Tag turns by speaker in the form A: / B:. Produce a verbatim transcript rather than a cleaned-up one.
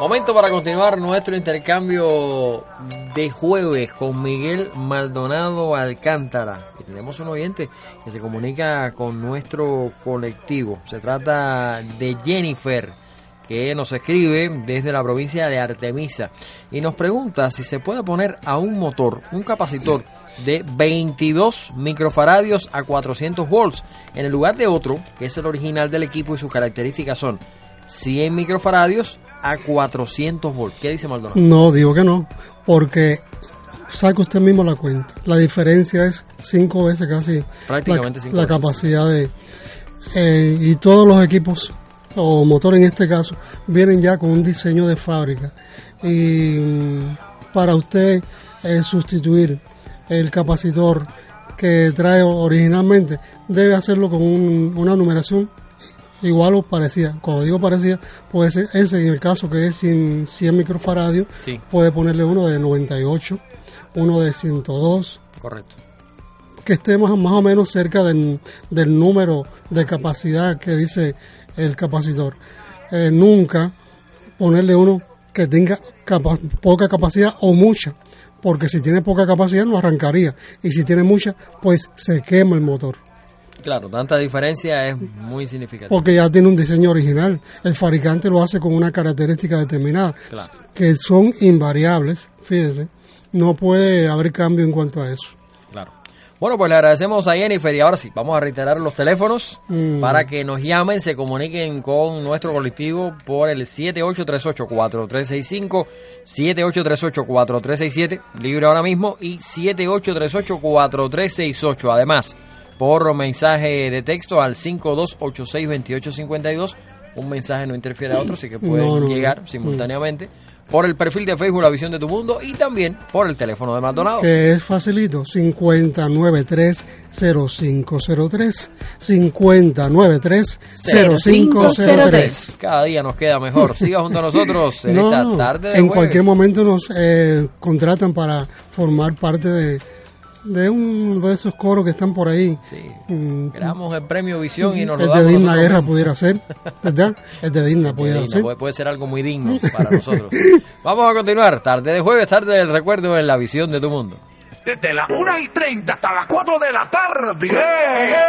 A: Momento para continuar nuestro intercambio de jueves con Miguel Maldonado Alcántara. Y tenemos un oyente que se comunica con nuestro colectivo. Se trata de Jennifer, que nos escribe desde la provincia de Artemisa y nos pregunta si se puede poner a un motor, un capacitor de veintidós microfaradios a cuatrocientos volts en el lugar de otro, que es el original del equipo y sus características son cien microfaradios a cuatrocientos volts. ¿Qué dice Maldonado?
B: No, digo que no, porque saca usted mismo la cuenta. La diferencia es cinco veces casi
A: prácticamente
B: la,
A: cinco
B: la
A: veces.
B: capacidad de... Eh, y todos los equipos, o motores en este caso, vienen ya con un diseño de fábrica. Y mm, para usted eh, sustituir el capacitor que trae originalmente, debe hacerlo con un, una numeración igual o parecida. Cuando digo parecida, puede ser ese, en el caso que es cien, cien microfaradios,
A: sí. Puede
B: ponerle uno de noventa y ocho, uno de ciento dos.
A: Correcto.
B: Que esté más, más o menos cerca del, del número de capacidad que dice el capacitor. Eh, nunca ponerle uno que tenga capa, poca capacidad o mucha, porque si tiene poca capacidad no arrancaría, y si tiene mucha, pues se quema el motor.
A: Claro, tanta diferencia es muy significativa.
B: Porque ya tiene un diseño original. El fabricante lo hace con una característica determinada,
A: claro,
B: que son invariables, fíjese. No puede haber cambio en cuanto a eso.
A: Claro. Bueno, pues le agradecemos a Jennifer y ahora sí, vamos a reiterar los teléfonos mm. para que nos llamen, se comuniquen con nuestro colectivo por el siete ocho tres ocho, cuatro tres seis cinco, siete ocho tres ocho, cuatro tres seis siete, libre ahora mismo, y siete ocho tres ocho, cuatro tres seis ocho. Además, por mensaje de texto al cinco dos ocho seis, dos ocho cinco dos, un mensaje no interfiere a otro, así que pueden no, no, llegar no. simultáneamente. Por el perfil de Facebook La Visión de tu Mundo y también por el teléfono de Maldonado.
B: Que es facilito, cincuenta noventa y tres, cero cinco cero tres, cincuenta noventa y tres, cero cinco cero tres.
A: Cada día nos queda mejor. Siga junto a nosotros en
B: no,
A: esta tarde de
B: En
A: jueves.
B: Cualquier momento nos eh, contratan para formar parte de... de uno de esos coros que están por ahí.
A: Sí. Mm. Creamos el premio Visión y nos
B: el
A: lo damos.
B: El de Digna Guerra mismos. Pudiera ser, ¿verdad? El de Digna el pudiera
A: de Digna,
B: ser.
A: puede, puede ser algo muy digno para nosotros. Vamos a continuar. Tarde de jueves, tarde del recuerdo en La Visión de tu Mundo.
C: Desde las una y treinta hasta las cuatro de la tarde.